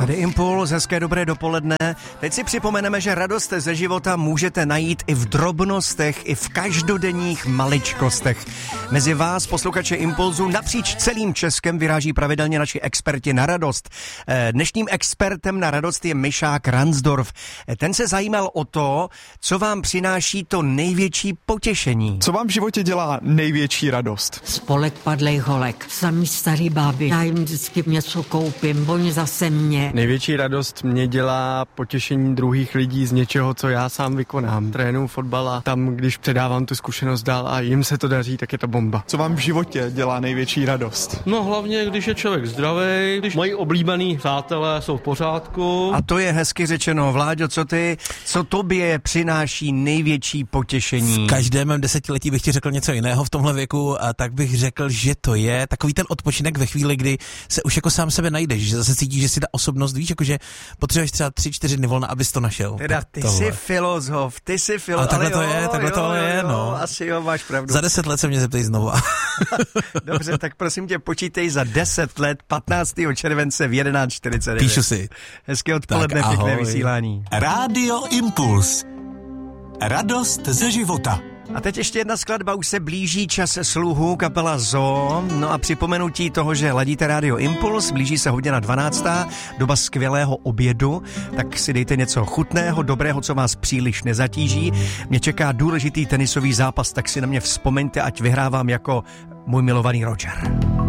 Tady Impuls, hezké dobré dopoledne. Teď si připomeneme, že radost ze života můžete najít i v drobnostech, i v každodenních maličkostech. Mezi vás, posluchače Impulzu, napříč celým Českem vyráží pravidelně naši experti na radost. Dnešním expertem na radost je Mišák Ransdorf. Ten se zajímal o to, co vám přináší to největší potěšení. Co vám v životě dělá největší radost? Spolek padlej holek, samý starý báby. Já jim vždycky něco koupím, oni zase mě. Největší radost mě dělá potěšení druhých lidí z něčeho, co já sám vykonám. Trénuju fotbal a tam, když předávám tu zkušenost dál a jim se to daří, tak je to bomba. Co vám v životě dělá největší radost? No hlavně, když je člověk zdravý, když moji oblíbení přátelé jsou v pořádku. A to je hezky řečeno. Vláďo, co tobě přináší největší potěšení? V každém mém desetiletí bych ti řekl něco jiného v tomhle věku a tak bych řekl, že to je takový ten odpočinek ve chvíli, kdy se už jako sám sebe najdeš, že zase cítíš, že si ta osobnost, víš, jakože potřebuješ třeba 3-4 dny volna, abys to našel. Teda ty jsi filozof, Ale takhle to je, takhle to je, no. Asi jo, máš pravdu. Za 10 let se mě zeptej znova. Dobře, tak prosím tě, počítej za 10 let, 15. července v 11:49. Píšu si. Hezké odpoledne, tak, pěkné vysílání. Rádio Impuls. Radost ze života. A teď ještě jedna skladba, už se blíží čas sluhu, kapela Zoo. No a připomenutí toho, že ladíte Rádio Impuls, blíží se hodina 12. doba skvělého obědu, tak si dejte něco chutného, dobrého, co vás příliš nezatíží. Mě čeká důležitý tenisový zápas, tak si na mě vzpomeňte, ať vyhrávám jako můj milovaný Roger.